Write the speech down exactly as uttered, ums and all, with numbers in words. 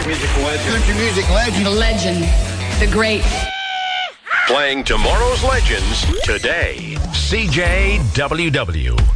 music legend. Country music legend. The legend. The great. Playing tomorrow's legends today. C J W W.